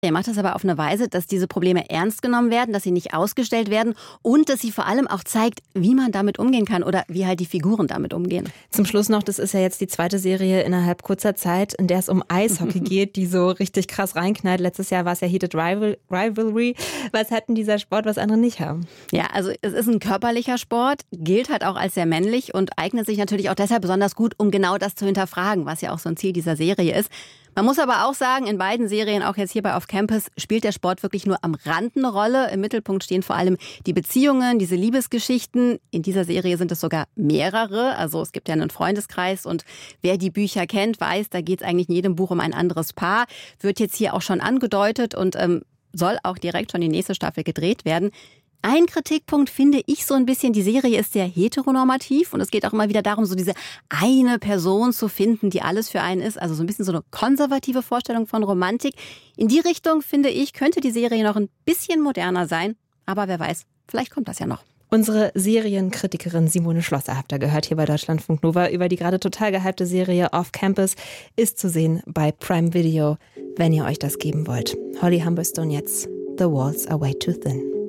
Er macht das aber auf eine Weise, dass diese Probleme ernst genommen werden, dass sie nicht ausgestellt werden und dass sie vor allem auch zeigt, wie man damit umgehen kann oder wie halt die Figuren damit umgehen. Zum Schluss noch, das ist ja jetzt die zweite Serie innerhalb kurzer Zeit, in der es um Eishockey geht, die so richtig krass reinknallt. Letztes Jahr war es ja Heated Rivalry. Was hat denn dieser Sport, was andere nicht haben? Ja, also es ist ein körperlicher Sport, gilt halt auch als sehr männlich und eignet sich natürlich auch deshalb besonders gut, um genau das zu hinterfragen, was ja auch so ein Ziel dieser Serie ist. Man muss aber auch sagen, in beiden Serien, auch jetzt hier bei Off Campus, spielt der Sport wirklich nur am Rand eine Rolle. Im Mittelpunkt stehen vor allem die Beziehungen, diese Liebesgeschichten. In dieser Serie sind es sogar mehrere. Also es gibt ja einen Freundeskreis und wer die Bücher kennt, weiß, da geht es eigentlich in jedem Buch um ein anderes Paar. Wird jetzt hier auch schon angedeutet und soll auch direkt schon die nächste Staffel gedreht werden. Ein Kritikpunkt finde ich so ein bisschen, die Serie ist sehr heteronormativ und es geht auch immer wieder darum, so diese eine Person zu finden, die alles für einen ist. Also so ein bisschen so eine konservative Vorstellung von Romantik. In die Richtung, finde ich, könnte die Serie noch ein bisschen moderner sein. Aber wer weiß, vielleicht kommt das ja noch. Unsere Serienkritikerin Simone Schlosser habt ihr gehört hier bei Deutschlandfunk Nova über die gerade total gehypte Serie Off Campus. Ist zu sehen bei Prime Video, wenn ihr euch das geben wollt. Holly Humberstone jetzt. The Walls Are Way Too Thin.